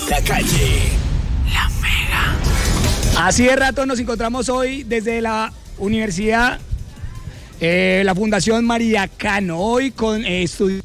la calle. La Mega. Así de rato nos encontramos hoy desde la universidad, la Fundación María Cano, hoy con estudiantes.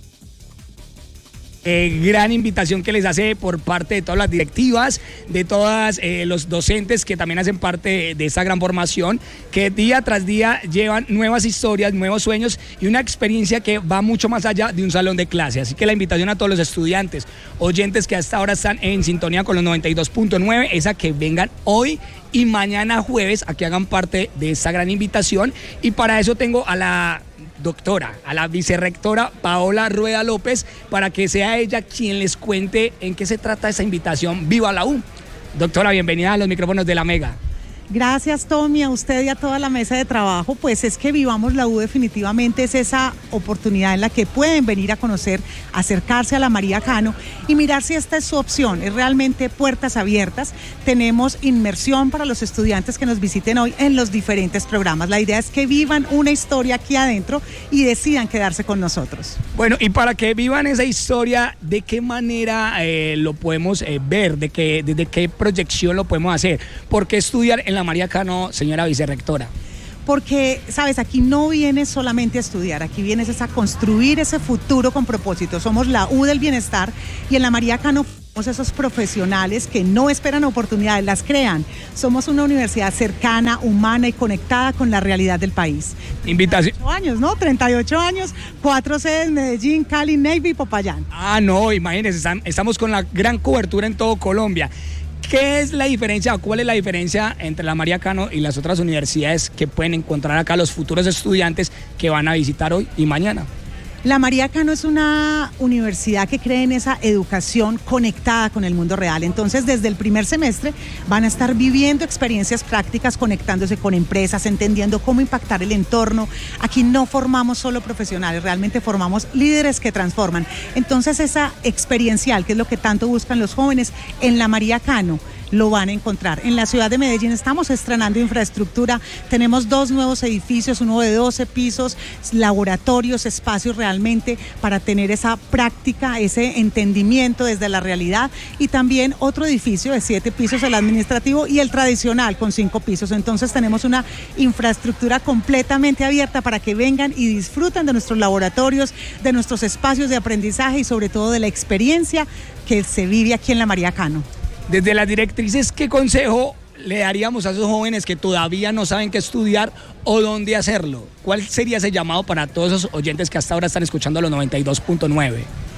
Gran invitación que les hace por parte de todas las directivas, de todos los docentes que también hacen parte de esta gran formación, que día tras día llevan nuevas historias, nuevos sueños y una experiencia que va mucho más allá de un salón de clase. Así que la invitación a todos los estudiantes, oyentes que hasta ahora están en sintonía con los 92.9, es a que vengan hoy y mañana jueves a que hagan parte de esta gran invitación. Y para eso tengo a la doctora, a la vicerrectora Paola Rueda López, para que sea ella quien les cuente en qué se trata esa invitación Viva la U. Doctora, bienvenida a los micrófonos de la Mega. Gracias, Tommy, a usted y a toda la mesa de trabajo. Pues es que Vivamos la U definitivamente es esa oportunidad en la que pueden venir a conocer, acercarse a la María Cano y mirar si esta es su opción. Es realmente puertas abiertas. Tenemos inmersión para los estudiantes que nos visiten hoy en los diferentes programas. La idea es que vivan una historia aquí adentro y decidan quedarse con nosotros. Bueno, y para que vivan esa historia, ¿de qué manera lo podemos ver? ¿Desde qué proyección lo podemos hacer? ¿Por qué estudiar en la María Cano, señora vicerrectora? Porque, sabes, aquí no vienes solamente a estudiar, aquí vienes a construir ese futuro con propósito. Somos la U del bienestar y en la María Cano somos esos profesionales que no esperan oportunidades, las crean. Somos una universidad cercana, humana y conectada con la realidad del país. Invitación. 38 años, ¿no? 38 años, 4 sedes, Medellín, Cali, Neiva y Popayán. No, imagínense, estamos con la gran cobertura en todo Colombia. ¿Qué es la diferencia o cuál es la diferencia entre la María Cano y las otras universidades que pueden encontrar acá los futuros estudiantes que van a visitar hoy y mañana? La María Cano es una universidad que cree en esa educación conectada con el mundo real. Entonces, desde el primer semestre van a estar viviendo experiencias prácticas, conectándose con empresas, entendiendo cómo impactar el entorno. Aquí no formamos solo profesionales, realmente formamos líderes que transforman. Entonces, esa experiencial, que es lo que tanto buscan los jóvenes, en la María Cano lo van a encontrar. En la ciudad de Medellín estamos estrenando infraestructura, tenemos 2 nuevos edificios, uno de 12 pisos, laboratorios, espacios realmente para tener esa práctica, ese entendimiento desde la realidad, y también otro edificio de 7 pisos, el administrativo, y el tradicional con 5 pisos. Entonces tenemos una infraestructura completamente abierta para que vengan y disfruten de nuestros laboratorios, de nuestros espacios de aprendizaje y sobre todo de la experiencia que se vive aquí en la María Cano. Desde las directrices, ¿qué consejo le daríamos a esos jóvenes que todavía no saben qué estudiar o dónde hacerlo? ¿Cuál sería ese llamado para todos esos oyentes que hasta ahora están escuchando los 92.9?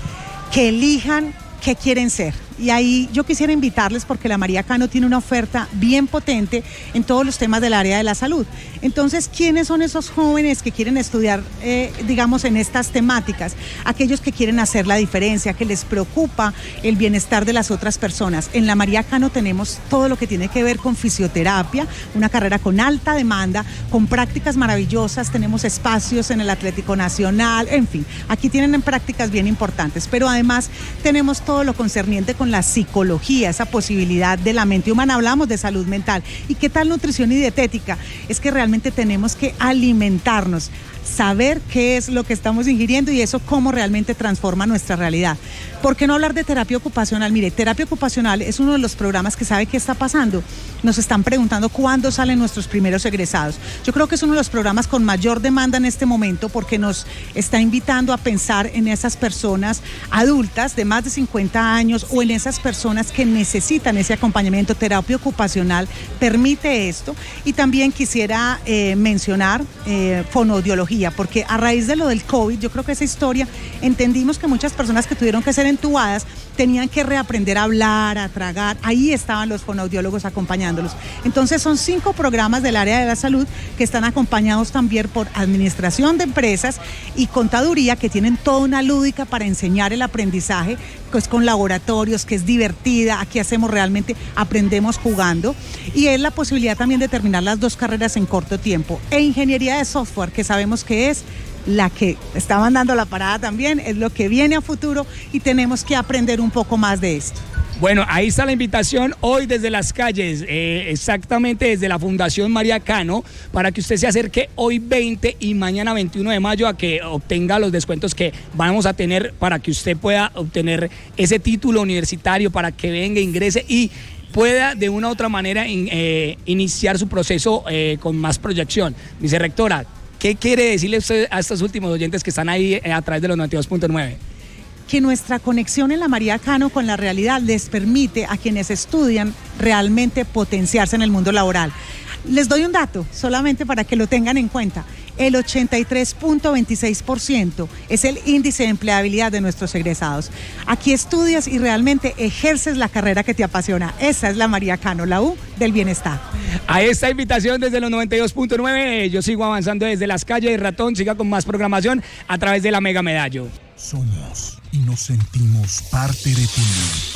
Que elijan qué quieren ser. Y ahí yo quisiera invitarles, porque la María Cano tiene una oferta bien potente en todos los temas del área de la salud. Entonces, ¿quiénes son esos jóvenes que quieren estudiar, digamos, en estas temáticas? Aquellos que quieren hacer la diferencia, que les preocupa el bienestar de las otras personas. En la María Cano tenemos todo lo que tiene que ver con fisioterapia, una carrera con alta demanda, con prácticas maravillosas, tenemos espacios en el Atlético Nacional, en fin, aquí tienen prácticas bien importantes, pero además tenemos todo lo concerniente con la psicología, esa posibilidad de la mente humana. Hablamos de salud mental. ¿Y qué tal nutrición y dietética? Es que realmente tenemos que alimentarnos, saber qué es lo que estamos ingiriendo y eso cómo realmente transforma nuestra realidad. ¿Por qué no hablar de terapia ocupacional? Mire, terapia ocupacional es uno de los programas que sabe qué está pasando. Nos están preguntando cuándo salen nuestros primeros egresados. Yo creo que es uno de los programas con mayor demanda en este momento porque nos está invitando a pensar en esas personas adultas de más de 50 años o en esas personas que necesitan ese acompañamiento. Terapia ocupacional permite esto. Y también quisiera mencionar fonoaudiología, porque a raíz de lo del COVID, yo creo que esa historia, entendimos que muchas personas que tuvieron que ser entubadas tenían que reaprender a hablar, a tragar. Ahí estaban los fonoaudiólogos acompañándolos. Entonces son 5 programas del área de la salud que están acompañados también por administración de empresas y contaduría, que tienen toda una lúdica para enseñar el aprendizaje, pues con laboratorios, que es divertida. Aquí hacemos realmente, aprendemos jugando, y es la posibilidad también de terminar las 2 carreras en corto tiempo. E ingeniería de software, que sabemos que es la que estaban dando la parada también, es lo que viene a futuro y tenemos que aprender un poco más de esto. Bueno, ahí está la invitación hoy desde las calles, exactamente desde la Fundación María Cano, para que usted se acerque hoy 20 y mañana 21 de mayo a que obtenga los descuentos que vamos a tener para que usted pueda obtener ese título universitario, para que venga, ingrese y pueda de una u otra manera iniciar su proceso con más proyección. Vicerrectora, ¿qué quiere decirle usted a estos últimos oyentes que están ahí a través de los 92.9? Que nuestra conexión en la María Cano con la realidad les permite a quienes estudian realmente potenciarse en el mundo laboral. Les doy un dato, solamente para que lo tengan en cuenta. El 83.26% es el índice de empleabilidad de nuestros egresados. Aquí estudias y realmente ejerces la carrera que te apasiona. Esa es la María Cano, la U del bienestar. A esta invitación desde los 92.9, yo sigo avanzando desde las calles de Ratón, siga con más programación a través de la Mega Medallo. Somos y nos sentimos parte de ti.